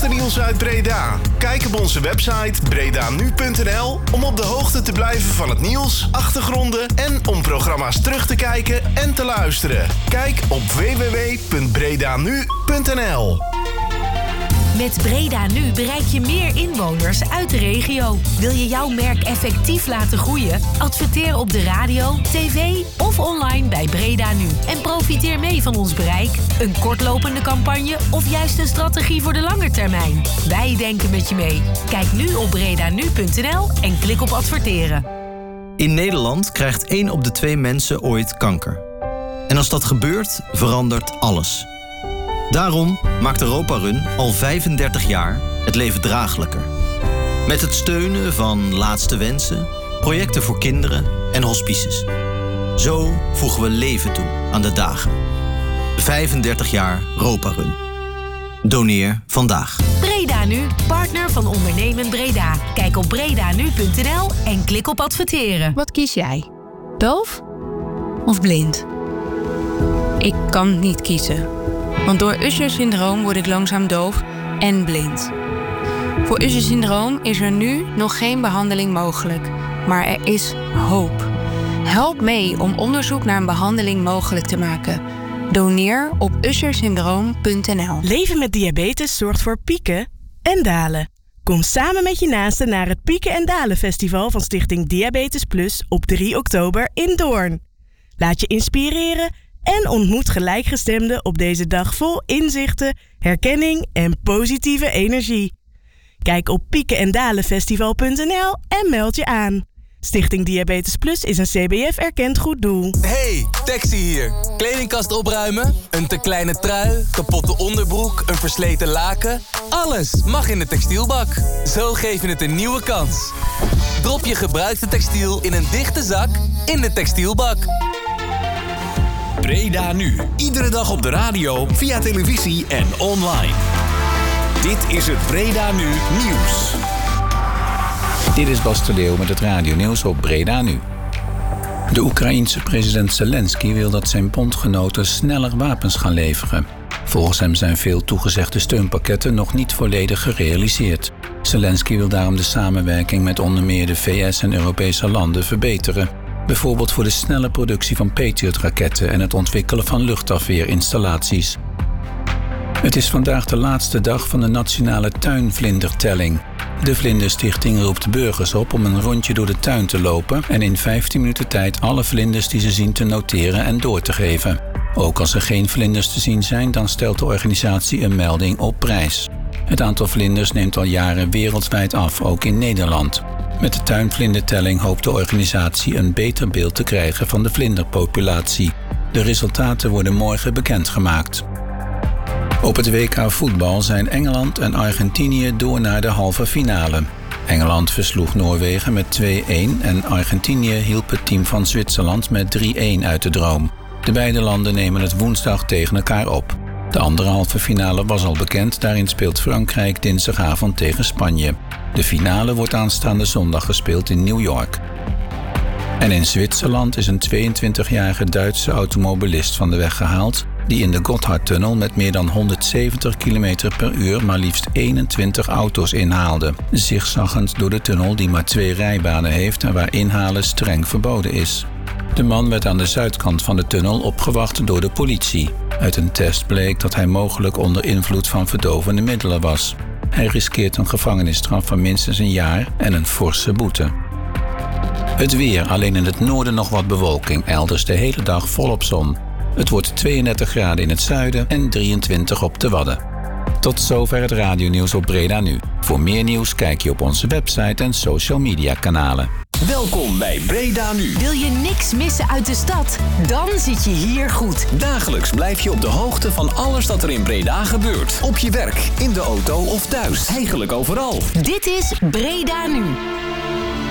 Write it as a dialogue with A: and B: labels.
A: laatste nieuws uit Breda. Kijk op onze website bredanu.nl om op de hoogte te blijven van het nieuws, achtergronden en om programma's terug te kijken en te luisteren. Kijk op www.bredanu.nl.
B: Met Breda Nu bereik je meer inwoners uit de regio. Wil je jouw merk effectief laten groeien? Adverteer op de radio, tv of online bij Breda Nu. En profiteer mee van ons bereik, een kortlopende campagne of juist een strategie voor de lange termijn. Wij denken met je mee. Kijk nu op bredanu.nl en klik op adverteren.
C: In Nederland krijgt 1 op de 2 mensen ooit kanker. En als dat gebeurt, verandert alles. Daarom maakt Europa Run al 35 jaar het leven draaglijker. Met het steunen van Laatste Wensen, projecten voor kinderen en hospices. Zo voegen we leven toe aan de dagen. 35 jaar Europa Run. Doneer vandaag.
B: Breda Nu, partner van Ondernemend Breda. Kijk op bredanu.nl en klik op adverteren.
D: Wat kies jij? Doof of blind? Ik kan niet kiezen. Want door Usher-syndroom word ik langzaam doof en blind. Voor Usher-syndroom is er nu nog geen behandeling mogelijk. Maar er is hoop. Help mee om onderzoek naar een behandeling mogelijk te maken. Doneer op ushersyndroom.nl.
E: Leven met diabetes zorgt voor pieken en dalen. Kom samen met je naasten naar het Pieken en Dalen Festival van Stichting Diabetes Plus op 3 oktober in Doorn. Laat je inspireren en ontmoet gelijkgestemden op deze dag vol inzichten, herkenning en positieve energie. Kijk op piekenendalenfestival.nl en meld je aan. Stichting Diabetes Plus is een CBF-erkend goed doel.
F: Hey, Taxi hier. Kledingkast opruimen? Een te kleine trui? Kapotte onderbroek? Een versleten laken? Alles mag in de textielbak. Zo geef je het een nieuwe kans. Drop je gebruikte textiel in een dichte zak in de textielbak.
G: Breda Nu. Iedere dag op de radio, via televisie en online. Dit is het Breda Nu nieuws.
H: Dit is Bas de Leeuw met het radionieuws op Breda Nu. De Oekraïense president Zelensky wil dat zijn bondgenoten sneller wapens gaan leveren. Volgens hem zijn veel toegezegde steunpakketten nog niet volledig gerealiseerd. Zelensky wil daarom de samenwerking met onder meer de VS en Europese landen verbeteren. Bijvoorbeeld voor de snelle productie van Patriot-raketten en het ontwikkelen van luchtafweerinstallaties. Het is vandaag de laatste dag van de nationale tuinvlindertelling. De Vlinderstichting roept burgers op om een rondje door de tuin te lopen en in 15 minuten tijd alle vlinders die ze zien te noteren en door te geven. Ook als er geen vlinders te zien zijn, dan stelt de organisatie een melding op prijs. Het aantal vlinders neemt al jaren wereldwijd af, ook in Nederland. Met de tuinvlindertelling hoopt de organisatie een beter beeld te krijgen van de vlinderpopulatie. De resultaten worden morgen bekendgemaakt. Op het WK voetbal zijn Engeland en Argentinië door naar de halve finale. Engeland versloeg Noorwegen met 2-1 en Argentinië hielp het team van Zwitserland met 3-1 uit de droom. De beide landen nemen het woensdag tegen elkaar op. De andere halve finale was al bekend, daarin speelt Frankrijk dinsdagavond tegen Spanje. De finale wordt aanstaande zondag gespeeld in New York. En in Zwitserland is een 22-jarige Duitse automobilist van de weg gehaald die in de Gotthardtunnel met meer dan 170 km per uur maar liefst 21 auto's inhaalde. Zigzaggend door de tunnel die maar 2 rijbanen heeft en waar inhalen streng verboden is. De man werd aan de zuidkant van de tunnel opgewacht door de politie. Uit een test bleek dat hij mogelijk onder invloed van verdovende middelen was. Hij riskeert een gevangenisstraf van minstens een jaar en een forse boete. Het weer, alleen in het noorden nog wat bewolking, elders de hele dag volop zon. Het wordt 32 graden in het zuiden en 23 op de Wadden. Tot zover het radionieuws op Breda Nu. Voor meer nieuws kijk je op onze website en social media kanalen.
G: Welkom bij Breda Nu.
B: Wil je niks missen uit de stad? Dan zit je hier goed.
G: Dagelijks blijf je op de hoogte van alles dat er in Breda gebeurt. Op je werk, in de auto of thuis. Eigenlijk overal.
B: Dit is Breda Nu.